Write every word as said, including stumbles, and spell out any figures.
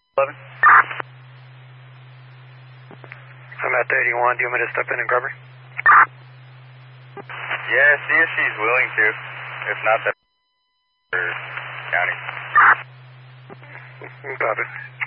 eleven. I'm at thirty-one. Do you want me to step in and grab her? Yeah, see if she's willing to. If not, then for county. Copy.